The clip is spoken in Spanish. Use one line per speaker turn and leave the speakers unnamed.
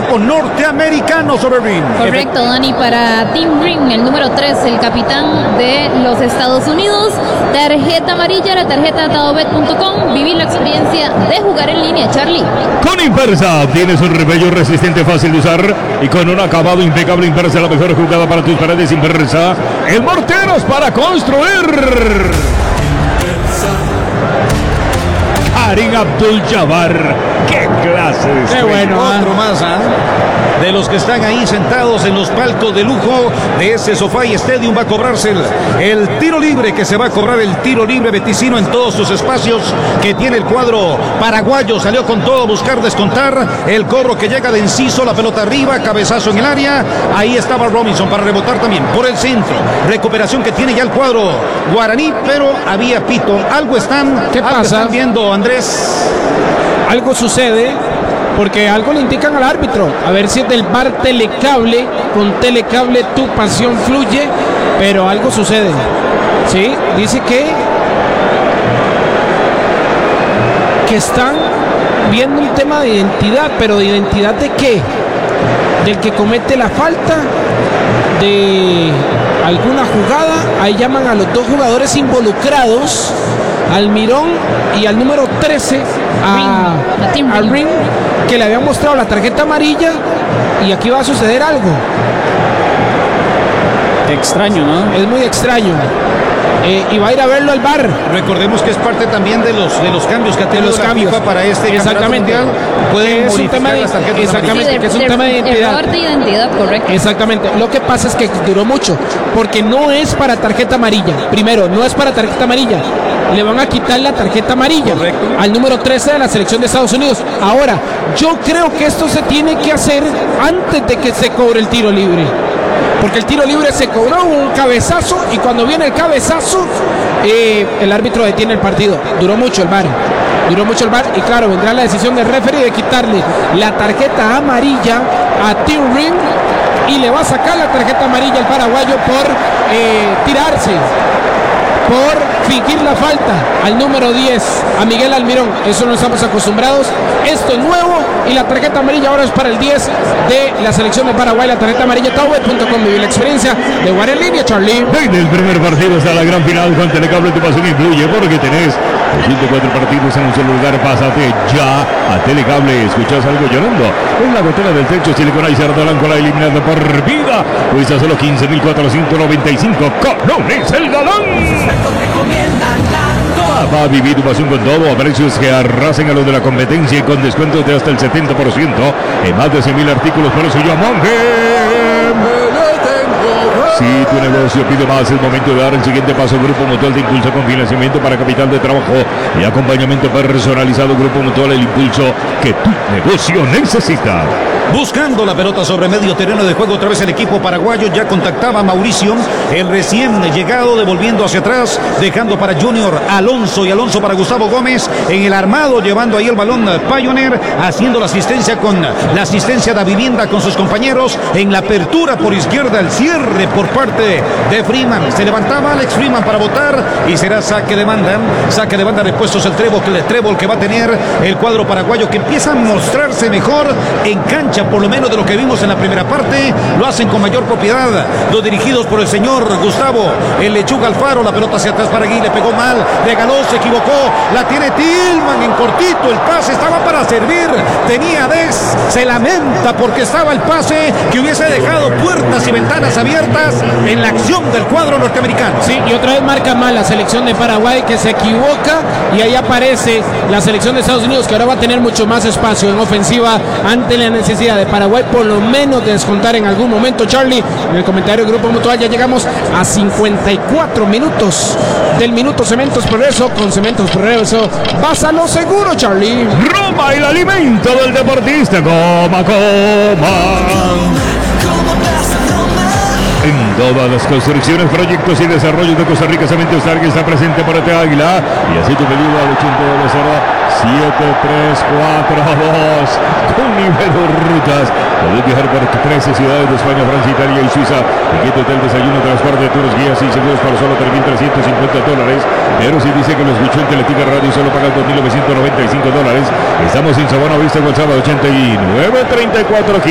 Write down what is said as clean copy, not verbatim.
equipo norteamericano sobre el ring.
Correcto, Dani, para Tim Ring, el número 3, el capitán de los Estados Unidos. Tarjeta amarilla, la tarjeta de Tadobet.com. Vivir la experiencia de jugar en línea, Charlie.
Con Impersa tienes un repello resistente, fácil de usar y con un acabado impecable. Impersa, la mejor jugada para tus paredes. Impersa, el morteros para construir. Karim Abdul-Jabbar, qué clase de
estrella. Qué bueno, otro más, de los que están ahí sentados en los palcos de lujo de ese SoFi Stadium. Va a cobrarse el tiro libre, que se va a cobrar el tiro libre Beticino en todos sus espacios que tiene el cuadro paraguayo. Salió con todo a buscar descontar el cobro que llega de Enciso, la pelota arriba, cabezazo en el área. Ahí estaba Robinson para rebotar también por el centro. Recuperación que tiene ya el cuadro guaraní, pero había pito. Algo están,
¿qué pasa?
Están viendo, Andrés.
Algo sucede porque algo le indican al árbitro. A ver si es del VAR Telecable. Con Telecable tu pasión fluye, pero algo sucede. Sí, dice que están viendo un tema de identidad, pero ¿de identidad de qué? Del que comete la falta, de alguna jugada. Ahí llaman a los dos jugadores involucrados, al Mirón y al número 13, al Ring, que le habían mostrado la tarjeta amarilla, y aquí va a suceder algo
extraño, ¿no?
Es muy extraño. Y va a ir a verlo al VAR.
Recordemos que es parte también de los cambios que ha tenido la FIFA para este
exactamente
mundial.
Es un tema de, exactamente, que es un tema de identidad.
Error de identidad, correcto.
Exactamente. Lo que pasa es que duró mucho, porque no es para tarjeta amarilla. Primero, no es para tarjeta amarilla. Le van a quitar la tarjeta amarilla, correcto, al número 13 de la selección de Estados Unidos. Ahora, yo creo que esto se tiene que hacer antes de que se cobre el tiro libre, porque el tiro libre se cobró un cabezazo, y cuando viene el cabezazo, el árbitro detiene el partido. Duró mucho el VAR, y claro, vendrá la decisión del referee de quitarle la tarjeta amarilla a Tim Ring, y le va a sacar la tarjeta amarilla al paraguayo por tirarse, por fingir la falta al número 10, a Miguel Almirón. Eso no estamos acostumbrados, esto es nuevo, y la tarjeta amarilla ahora es para el 10 de la selección de Paraguay. La tarjeta amarilla, Tadobet.com. Vivir la experiencia de jugar en línea, Charlie.
En el primer partido hasta la gran final, con Telecable tu pasión influye, porque tenés 104 partidos en un solo lugar. Pásate ya a Telecable. ¿Escuchas algo llorando? En la gotera del techo, Siliconizer Dolan, con la eliminada por vida, cuesta solo 15.495 colones el galón. Va a vivir tu pasión con todo a precios que arrasen a los de la competencia, y con descuentos de hasta el 70% en más de 100.000 artículos. Por eso llamamos. Si tu negocio pide más, es momento de dar el siguiente paso. Grupo Mutual te impulsa con financiamiento para capital de trabajo y acompañamiento personalizado. Grupo Mutual, el impulso que tu negocio necesita.
Buscando la pelota sobre medio terreno de juego, otra vez el equipo paraguayo. Ya contactaba a Mauricio, el recién llegado, devolviendo hacia atrás, dejando para Junior Alonso, y Alonso para Gustavo Gómez en el armado, llevando ahí el balón Pioneer, haciendo la asistencia con la asistencia de Vivienda con sus compañeros. En la apertura por izquierda, el cierre por parte de Freeman. Se levantaba Alex Freeman para votar, y será saque de banda repuestos el trébol que va a tener el cuadro paraguayo, que empieza a mostrarse mejor en cancha, por lo menos de lo que vimos en la primera parte. Lo hacen con mayor propiedad los dirigidos por el señor Gustavo el Lechuga Alfaro. La pelota hacia atrás para Gui, le pegó mal, regaló, se equivocó, la tiene Tillman en cortito, el pase estaba para servir, tenía Dex, se lamenta porque estaba el pase que hubiese dejado puertas y ventanas abiertas en la acción del cuadro norteamericano.
Sí, y otra vez marca mal la selección de Paraguay, que se equivoca, y ahí aparece la selección de Estados Unidos, que ahora va a tener mucho más espacio en ofensiva ante la necesidad de Paraguay por lo menos de descontar en algún momento. Charlie, en el comentario del Grupo Mutual, ya llegamos a 54 minutos del minuto Cementos Progreso. Con Cementos Progreso vas a lo seguro, Charlie.
Roma, el alimento del deportista. Coma. En todas las construcciones, proyectos y desarrollos de Costa Rica, Cementos Targa está presente por este Águila, y así tu pedido al 82-0-7342 con nivel rutas. Podés viajar por 13 ciudades de España, Francia, Italia y Suiza. Tiquete, hotel, desayuno, transporte, tours, guías y seguros para solo $3.350. Pero si dice que lo escuchó en Teletica Radio, solo paga $2.995. Estamos en Sabana Vista, WhatsApp 89 34